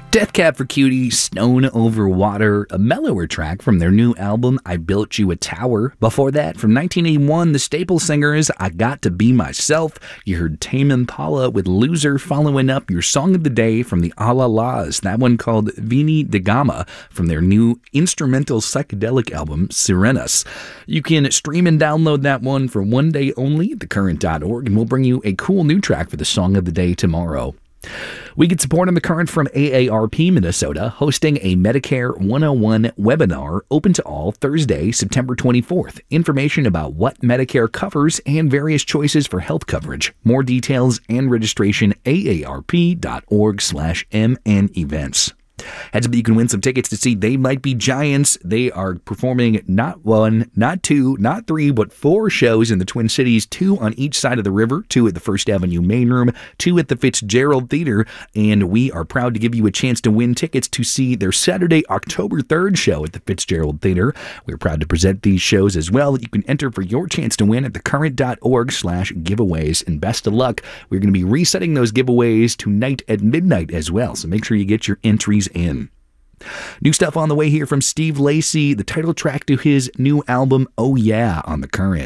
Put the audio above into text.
Death Cab for Cutie, Stone Over Water, a mellower track from their new album, I Built You a Tower. Before that, from 1981, the Staple Singers, I Got to Be Myself. You heard Tame Impala with Loser, following up your song of the day from the A La Las, that one called Vini da Gama, from their new instrumental psychedelic album, Sirenas. You can stream and download that one for one day only at thecurrent.org, and we'll bring you a cool new track for the song of the day tomorrow. We get support on The Current from AARP Minnesota, hosting a Medicare 101 webinar open to all Thursday, September 24th. Information about what Medicare covers and various choices for health coverage. More details and registration, aarp.org/mnevents. Heads up that you can win some tickets to see They Might Be Giants. They are performing not one, not two, not three, but 4 shows in the Twin Cities, 2 on each side of the river, 2 at the First Avenue Main Room, 2 at the Fitzgerald Theater, and we are proud to give you a chance to win tickets to see their Saturday, October 3rd show at the Fitzgerald Theater. We're proud to present these shows as well. You can enter for your chance to win at thecurrent.org/giveaways, and best of luck. We're going to be resetting those giveaways tonight at midnight as well, so make sure you get your entries in. New stuff on the way here from Steve Lacy, the title track to his new album, Oh Yeah, on The Current.